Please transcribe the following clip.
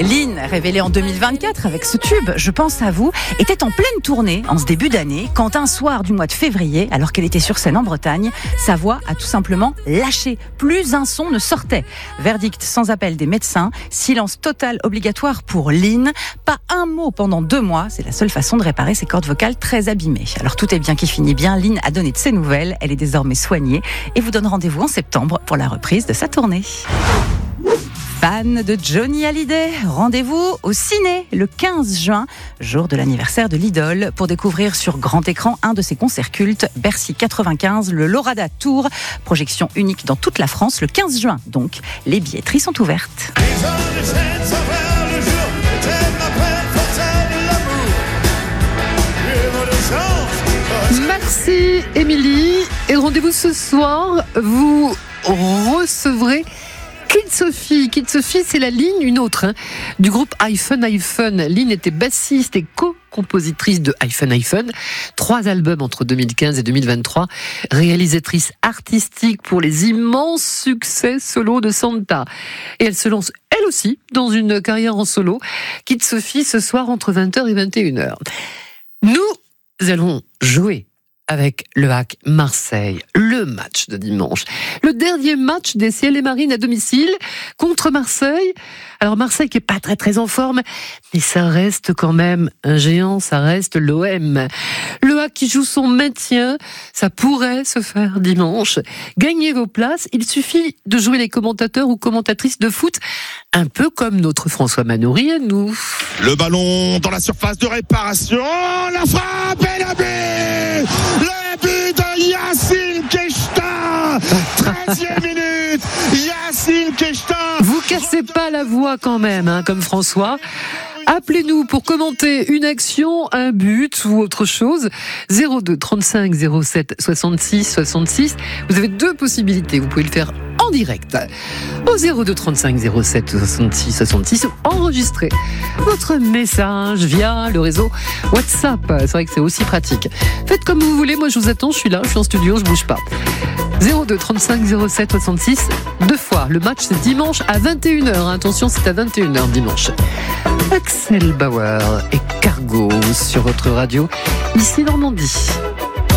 Lynn, révélée en 2024 avec ce tube, Je pense à vous, était en pleine tournée en ce début d'année quand un soir du mois de février, alors qu'elle était sur scène en Bretagne, sa voix a tout simplement lâché. Plus un son ne sortait. Verdict sans appel des médecins, silence total obligatoire pour Lynn. Pas un mot pendant 2 mois, c'est la seule façon de réparer ses cordes vocales très abîmées. Alors tout est bien qui finit bien, Lynn a donné de ses nouvelles, elle est désormais soignée et vous donne rendez-vous en septembre pour la reprise de sa tournée. Fan de Johnny Hallyday, rendez-vous au ciné le 15 juin, jour de l'anniversaire de l'idole, pour découvrir sur grand écran un de ses concerts cultes, Bercy 95, le Lorada Tour, projection unique dans toute la France le 15 juin. Donc, les billetteries sont ouvertes. Merci Émilie, et rendez-vous ce soir, vous recevrez Kid Sophie. Kid Sophie, c'est la Lynn, une autre, du groupe iPhone. Lynn était bassiste et co-compositrice de iPhone. 3 albums entre 2015 et 2023. Réalisatrice artistique pour les immenses succès solo de Santa. Et elle se lance, elle aussi, dans une carrière en solo. Kid Sophie, ce soir, entre 20h et 21h. Nous allons jouer avec le HAC Marseille, le match de dimanche. Le dernier match des Ciel et Marines à domicile contre Marseille. Alors Marseille qui est pas très en forme, mais ça reste quand même un géant, ça reste l'OM. Le HAC qui joue son maintien, ça pourrait se faire dimanche. Gagnez vos places, il suffit de jouer les commentateurs ou commentatrices de foot, un peu comme notre François Manoury à nous. Le ballon dans la surface de réparation, la frappe et le but! Le but de Yacine Keshta, 13e minute, Yacine Keshta. Vous cassez pas la voix quand même, comme François. Appelez-nous pour commenter une action, un but ou autre chose. 02 35 07 66 66. Vous avez 2 possibilités. Vous pouvez le faire en direct au 02 35 07 66 66 ou enregistrer votre message via le réseau WhatsApp. C'est vrai que c'est aussi pratique. Faites comme vous voulez. Moi, je vous attends. Je suis là. Je suis en studio. Je bouge pas. 02 35 07 66. 2 fois. Le match, c'est dimanche à 21h. Attention, c'est à 21h dimanche. Axel Bauer et Cargo sur votre radio, ici Normandie.